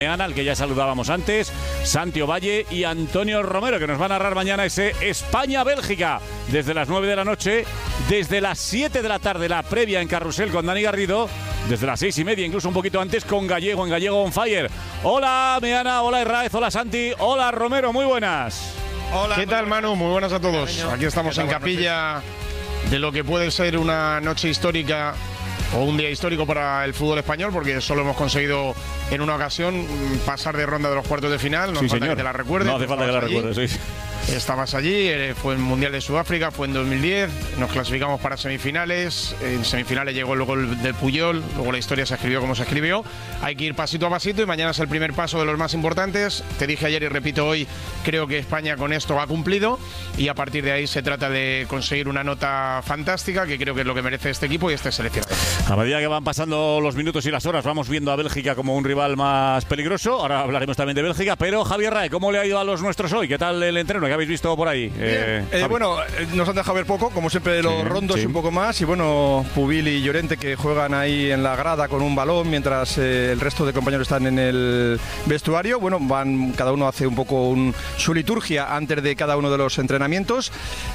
Al que ya saludábamos antes, Santi Ovalle y Antonio Romero, que nos van a narrar mañana ese España-Bélgica desde las 9 de la noche, desde las 7 de la tarde la previa en Carrusel con Dani Garrido, desde las 6:30, incluso un poquito antes con Gallego, en Gallego on Fire. Hola Meana, hola Herráez, hola Santi, hola Romero, muy buenas. Hola, ¿qué tal Manu? Muy buenas a todos. Aquí estamos en capilla de lo que puede ser una noche histórica o un día histórico para el fútbol español, porque solo hemos conseguido en una ocasión pasar de ronda de los cuartos de final. No hace falta que te la recuerde. No hace falta que la recuerdes, sí. Estabas allí, fue el Mundial de Sudáfrica, fue en 2010, nos clasificamos para semifinales, en semifinales llegó el gol de Puyol, luego la historia se escribió como se escribió, hay que ir pasito a pasito y mañana es el primer paso de los más importantes. Te dije ayer y repito hoy, creo que España con esto ha cumplido y a partir de ahí se trata de conseguir una nota fantástica, que creo que es lo que merece este equipo y este seleccionado. A medida que van pasando los minutos y las horas, vamos viendo a Bélgica como un rival más peligroso. Ahora hablaremos también de Bélgica, pero Javier Rae, ¿cómo le ha ido a los nuestros hoy? ¿Qué tal el entreno que habéis visto por ahí? Bueno, nos han dejado ver poco, como siempre los rondos y un poco más, y bueno, Pubil y Llorente que juegan ahí en la grada con un balón mientras el resto de compañeros están en el vestuario. Bueno, cada uno hace un poco su liturgia antes de cada uno de los entrenamientos.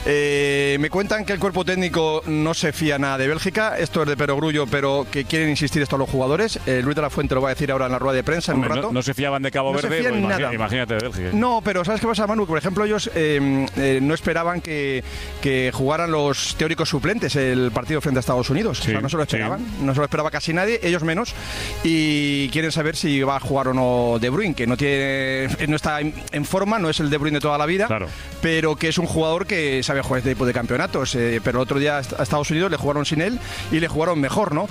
Me cuentan que el cuerpo técnico no se fía nada de Bélgica, esto es de perogrullo, pero que quieren insistir esto a los jugadores. Luis de la Fuente lo va a decir ahora en la rueda de prensa en un rato. No se fiaban de Cabo Verde, pues imagínate de Bélgica. No, pero ¿sabes qué pasa, Manu? Por ejemplo, ellos no esperaban que jugaran los teóricos suplentes el partido frente a Estados Unidos. Sí, o sea, no se lo esperaban. Sí. No se lo esperaba casi nadie, ellos menos. Y quieren saber si va a jugar o no De Bruyne, que no está en forma, no es el De Bruyne de toda la vida, claro, pero que es un jugador que sabe jugar este tipo de campeonatos. Pero el otro día a Estados Unidos le jugaron sin él y le jugaron mejor, ¿no?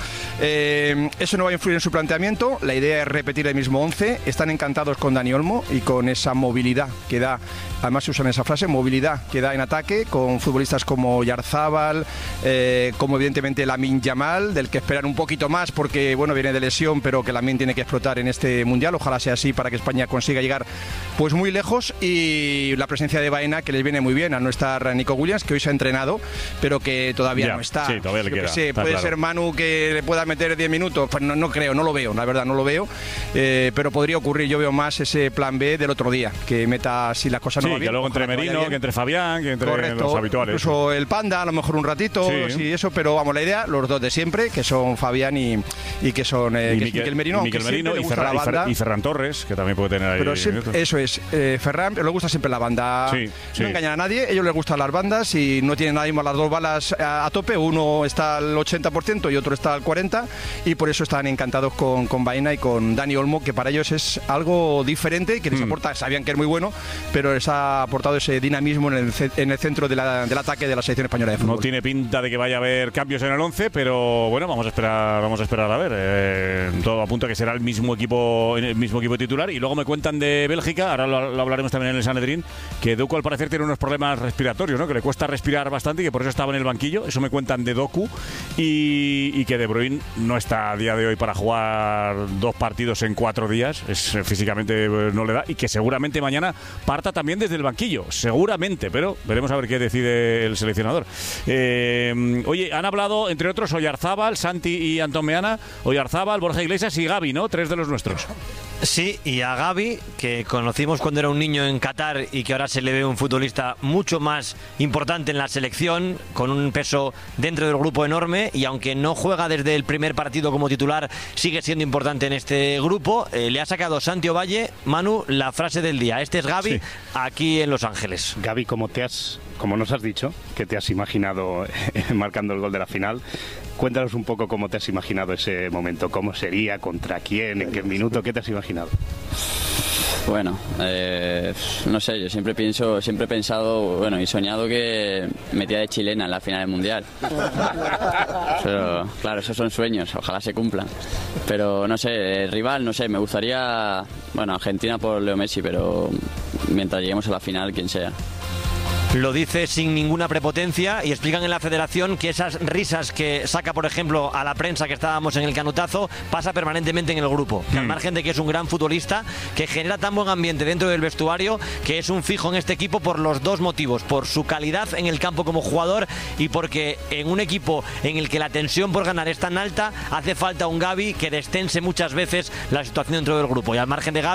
Eso no va a influir en su planteamiento. La idea es repetir el mismo 11. Están encantados con Dani Olmo y con esa movilidad que da. Además se usan esa frase, movilidad que da en ataque, con futbolistas como Yarzábal, como evidentemente Lamine Yamal, del que esperan un poquito más porque bueno, viene de lesión, pero que Lamine tiene que explotar en este Mundial. Ojalá sea así para que España consiga llegar pues muy lejos. Y la presencia de Baena, que les viene muy bien, a no estar Nico Williams, que hoy se ha entrenado, pero que todavía no está. Sí, todavía le queda. Puede claro ser Manu que le pueda meter 10 minutos, pues no creo, no lo veo, la verdad no lo veo, pero podría ocurrir. Yo veo más ese plan B del otro día, que meta si las cosas no van bien. Que luego entre Merino, que entre Fabián, que entre los habituales. Incluso el Panda, a lo mejor un ratito, sí, eso, pero vamos, la idea, los dos de siempre, que son Fabián y que son Miquel Merino. Miquel Merino y Ferran Torres, que también puede tener ahí. Pero siempre, eso es, Ferran, le gusta siempre la banda. No engañan a nadie, a ellos les gustan las bandas y no tienen nada mismo las dos balas a tope, uno está al 80% y otro está al 40%, y por eso están encantados con Baena y con Dani Olmo, que para ellos es algo diferente, que les aporta, sabían que es muy bueno, pero les ha aportado ese dinamismo en el centro del ataque de la selección española de fútbol. No tiene pinta de que vaya a haber cambios en el 11, pero bueno, vamos a esperar a ver. Todo apunta a que será el mismo equipo titular. Y luego me cuentan de Bélgica, ahora lo hablaremos también en el Sanedrín, que Doku al parecer tiene unos problemas respiratorios, ¿no? Que le cuesta respirar bastante y que por eso estaba en el banquillo. Eso me cuentan de Doku, y que De Bruyne no está a día de hoy para jugar 2 partidos en 4 días. Físicamente no le da, y que seguramente mañana parta también desde el banquillo, seguramente, pero veremos a ver qué decide el seleccionador. Oye, han hablado entre otros Oyarzábal, Santi y Antón Meana, Oyarzábal, Borja Iglesias y Gavi, ¿no? 3 de los nuestros. Sí, y a Gavi, que conocimos cuando era un niño en Qatar y que ahora se le ve un futbolista mucho más importante en la selección, con un peso dentro del grupo enorme, y aunque no juega desde el primer partido como titular, sigue siendo importante en este grupo. Le ha sacado Santi Ovalle, Manu, la frase del día. Este es Gavi, aquí en Los Ángeles. Gavi, como nos has dicho, que te has imaginado marcando el gol de la final, cuéntanos un poco cómo te has imaginado ese momento, cómo sería, contra quién, en qué minuto, qué te has imaginado. Bueno, no sé, yo siempre he pensado, bueno, y soñado que metía de chilena en la final del Mundial. Pero claro, esos son sueños, ojalá se cumplan. Pero no sé, rival, no sé, me gustaría, bueno, Argentina por Leo Messi, pero mientras lleguemos a la final, quien sea. lo dice sin ninguna prepotencia y explican en la federación que esas risas que saca, por ejemplo, a la prensa que estábamos en el canutazo, pasa permanentemente en el grupo. Que al margen de que es un gran futbolista, que genera tan buen ambiente dentro del vestuario, que es un fijo en este equipo por los dos motivos: por su calidad en el campo como jugador y porque en un equipo en el que la tensión por ganar es tan alta, hace falta un Gavi que destense muchas veces la situación dentro del grupo. Y al margen de Gavi,